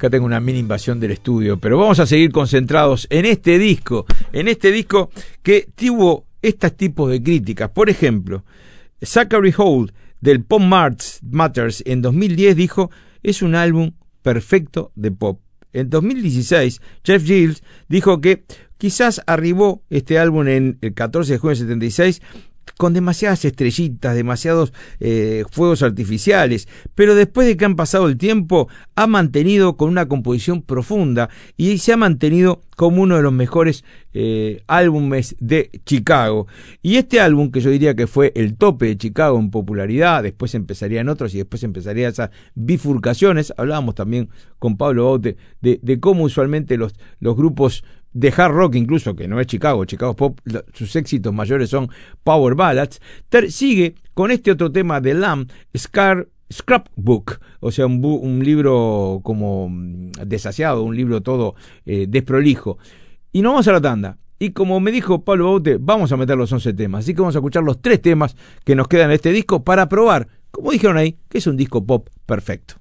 Acá tengo una mini invasión del estudio, pero vamos a seguir concentrados en este disco que tuvo estos tipos de críticas. Por ejemplo, Zachary Holt del Pop Matters en 2010 dijo: es un álbum perfecto de pop. En 2016, Jeff Giles dijo que quizás arribó este álbum en el 14 de junio de 76 con demasiadas estrellitas, demasiados fuegos artificiales, pero después de que han pasado el tiempo, ha mantenido con una composición profunda y se ha mantenido como uno de los mejores álbumes de Chicago. Y este álbum, que yo diría que fue el tope de Chicago en popularidad, después empezarían otros y después empezarían esas bifurcaciones. Hablábamos también con Pablo Baute de cómo usualmente los grupos de hard rock, incluso, que no es Chicago Pop, sus éxitos mayores son power ballads. Sigue con este otro tema de Lamb, Scrapbook, o sea, un libro como desasiado, un libro todo desprolijo. Y nos vamos a la tanda. Y como me dijo Pablo Baute, vamos a meter los 11 temas. Así que vamos a escuchar los 3 temas que nos quedan en este disco para probar, como dijeron ahí, que es un disco pop perfecto.